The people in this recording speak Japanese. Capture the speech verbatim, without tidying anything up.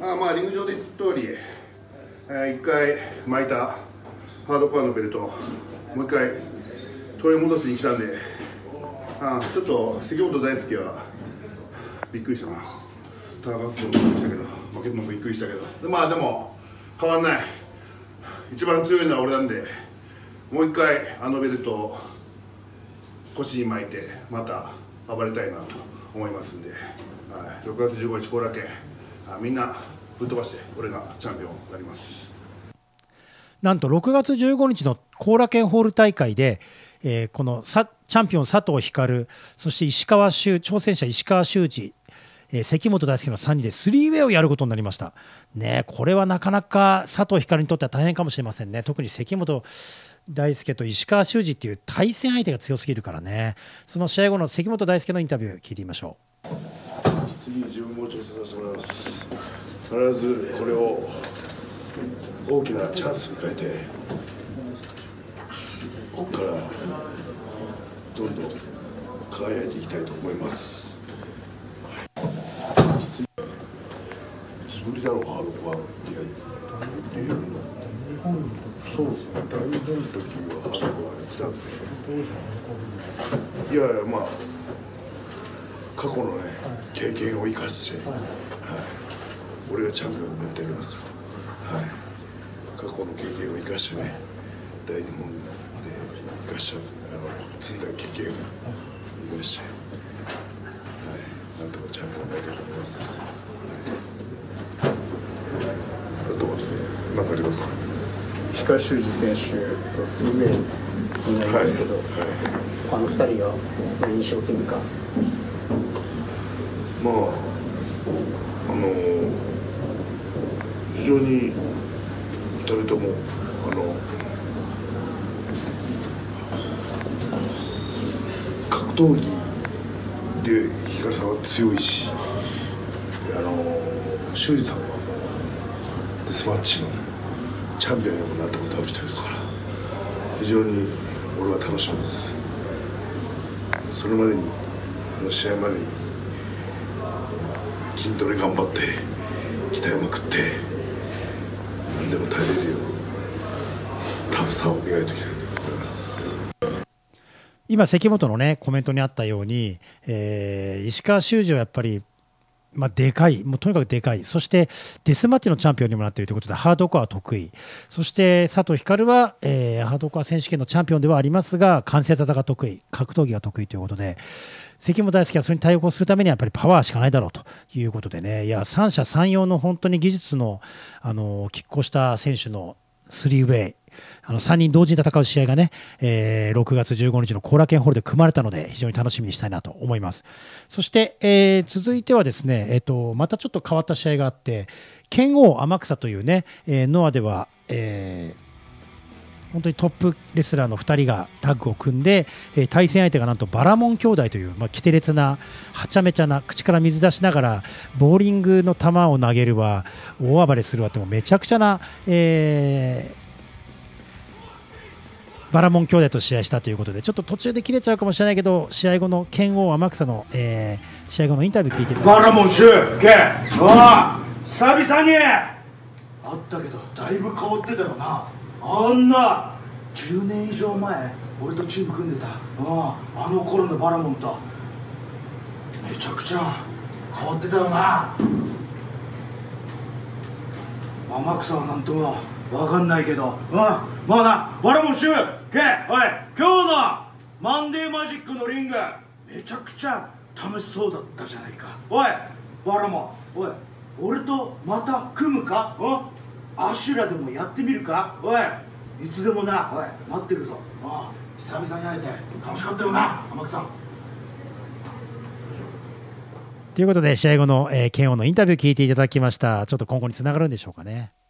あまあリング上で言った通り、えー、いっかい巻いたハードコアのベルトをもう一回取り戻しに来たんで、あちょっと関本大輔はびっくりしたな。田中敦もびっくりしたけど、負けるのもびっくりしたけど、でまあでも変わんない。一番強いのは俺なんで、もう一回あのベルトを腰に巻いてまた暴れたいなと思いますんで、はい、ろくがつじゅうごにち後楽園、みんなぶっ飛ばして俺がチャンピオンになります。 なんとろくがつじゅうごにちの後楽園ホール大会で、えー、このチャンピオン佐藤光、そして石川修挑戦者石川修司、えー、関本大輔のさんにんでスリーウェイをやることになりました、ね、これはなかなか佐藤光にとっては大変かもしれませんね。特に関本大輔と石川修司っていう対戦相手が強すぎるからね。その試合後の関本大輔のインタビュー聞いてみましょう。 次に自分も挑戦させてもらいます。必ずこれを大きなチャンスに変えて、ここからどんどん輝いていきたいと思います。いつぶりだろう、ハードコアってやるの。そうですね、大日本の時はハードコアやってたんで、いやいや、まあ過去のね経験を生かして、はい、俺がチャンピオンになってやりますよ。はい、過去の経験を生かしてね、大日本で生かしたあの積んだ経験を生かして、はい、なんとかチャンピオンになりたいと思います。はい、あとは何かありますか？ 石川修司選手とスリーウェイになりますけど、はいはい、他のふたりがどういう印象というか。 まああの非常にふたりともあの格闘技で光さんは強いし、あの修司さんはデスマッチのチャンピオンにもなったことある人ですから、非常に俺は楽しみです。それまでにの試合までに筋トレ頑張って鍛えまくって何でも耐えれるようにタフさを磨いていきたいと思います。 今関本のねコメントにあったように、えー、石川修司はやっぱりまあ、でかい、もうとにかくでかい、そしてデスマッチのチャンピオンにもなっているということでハードコアは得意、そして佐藤光は、えー、ハードコア選手権のチャンピオンではありますが関節技が得意、格闘技が得意ということで、関本大輔はそれに対応するためにはやっぱりパワーしかないだろうということでね、いや三者三様の本当に技術のあの拮抗した選手のスリーウェイ、あのさんにん同時に戦う試合がね、えー、ろくがつじゅうごにちの後楽園ホールで組まれたので非常に楽しみにしたいなと思います。そして、えー、続いてはですね、えーと、またちょっと変わった試合があって、剣王天草というね、えー、ノアでは、えー、本当にトップレスラーのふたりがタッグを組んで、えー、対戦相手がなんとバラモン兄弟という、まあ、キテレツなはちゃめちゃな口から水出しながらボーリングの球を投げるわ大暴れするわってもめちゃくちゃな、えーバラモン兄弟と試合したということで、ちょっと途中で切れちゃうかもしれないけど、試合後の剣王天草の、えー、試合後のインタビュー聞いてた。 バラモンシュケああ久々にあったけどだいぶ変わってたよな。あんなじゅうねん以上前俺とチーム組んでた、ああの頃のバラモンとめちゃくちゃ変わってたよな。天草はなんとも分かんないけど、うん、まあな、バラモンシューケおい、今日のマンデーマジックのリングめちゃくちゃ楽しそうだったじゃないか。おいバラモン、おい俺とまた組むか、うん、アシュラでもやってみるか。おいいつでもな、おい待ってるぞ。ああ久々に会えて楽しかったよな天草。 ということで試合後の、えー、剣王のインタビュー聞いていただきました。ちょっと今後につながるんでしょうかね。